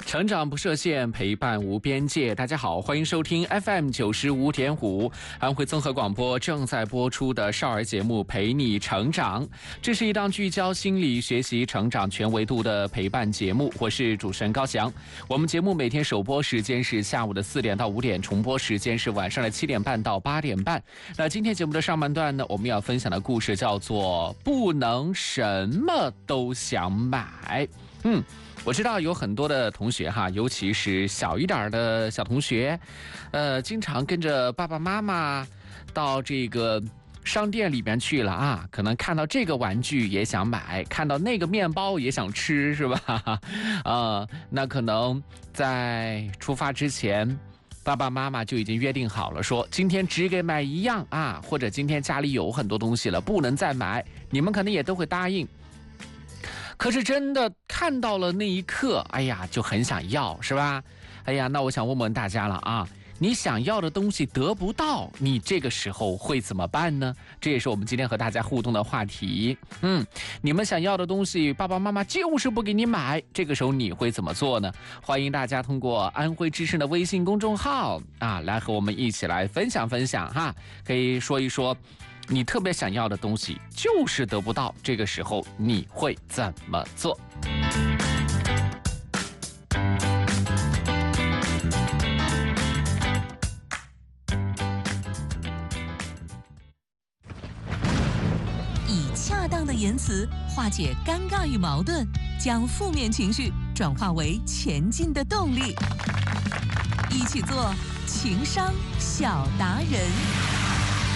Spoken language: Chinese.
成长不设限，陪伴无边界。大家好，欢迎收听 FM 95.5安徽综合广播正在播出的少儿节目《陪你成长》。这是一档聚焦心理学习成长全维度的陪伴节目，我是主持人高翔。我们节目每天首播时间是下午的4点到5点，重播时间是晚上的7点半到8点半。那今天节目的上半段呢，我们要分享的故事叫做不能什么都想买。我知道有很多的同学哈，尤其是小一点的小同学，经常跟着爸爸妈妈到这个商店里面去了啊，可能看到这个玩具也想买，看到那个面包也想吃，是吧？那可能在出发之前，爸爸妈妈就已经约定好了，说今天只给买一样啊，或者今天家里有很多东西了，不能再买，你们可能也都会答应。可是真的看到了那一刻，哎呀，就很想要，是吧？哎呀，那我想问问大家了啊，你想要的东西得不到，你这个时候会怎么办呢？这也是我们今天和大家互动的话题。你们想要的东西，爸爸妈妈就是不给你买，这个时候你会怎么做呢？欢迎大家通过安徽之声的微信公众号啊，来和我们一起来分享分享哈，可以说一说你特别想要的东西就是得不到，这个时候你会怎么做？ 以恰当的言辞化解尴尬与矛盾，将负面情绪转化为前进的动力。一起做情商小达人。